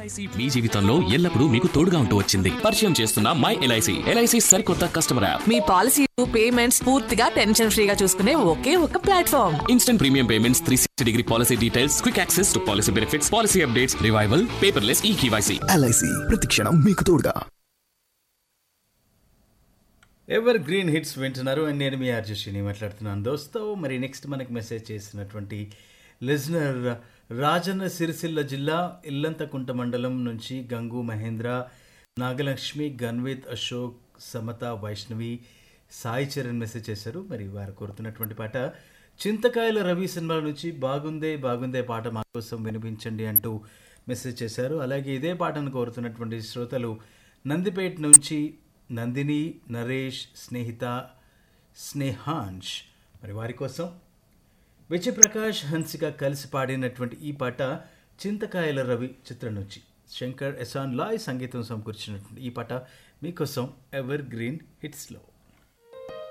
LIC మీ జీవితంలో ఎల్లప్పుడూ మీకు తోడుగా ఉంటూ వచ్చింది. పరిచయం చేస్తున్న మై ఎల్ఐసి. ఎల్ఐసి సరికొత్త కస్టమర్ యాప్. మీ పాలసీలు పేమెంట్స్ పూర్తిగా టెన్షన్ ఫ్రీగా చూసుకునే ఒకే ఒక platform. Instant premium payments, 360-degree policy details, quick access to policy benefits, policy updates, revival, paperless eKYC. LIC ప్రతిక్షణం మీకు తోడుగా. ఎవర్ గ్రీన్ హిట్స్ వింటున్నారు అండ్ నేను మీ ఆర్జశ్రీని మాట్లాడుతున్నాను దోస్తో. మరి నెక్స్ట్ మనకి మెసేజ్ చేసినటువంటి లిజనర్ రాజన్న సిరిసిల్ల జిల్లా ఇల్లంతకుంట మండలం నుంచి గంగు మహేంద్ర, నాగలక్ష్మి, గన్విత్, అశోక్, సమత, వైష్ణవి, సాయి చరణ్ మెసేజ్ చేశారు. మరి వారు కోరుతున్నటువంటి పాట చింతకాయల రవి సినిమా నుంచి బాగుందే బాగుందే పాట మా కోసం వినిపించండి అంటూ మెసేజ్ చేశారు. అలాగే ఇదే పాటను కోరుతున్నటువంటి శ్రోతలు నందిపేట నుంచి నందిని, నరేష్, స్నేహిత, స్నేహాంష్. మరి వారి కోసం విజయప్రకాష్, హన్సిక కలిసి పాడినటువంటి ఈ పాట చింతకాయల రవి చిత్రం నుంచి శంకర్ ఎసాన్ లాయ్ సంగీతం సమకూర్చినటువంటి ఈ పాట మీకోసం ఎవర్ గ్రీన్ హిట్స్లో.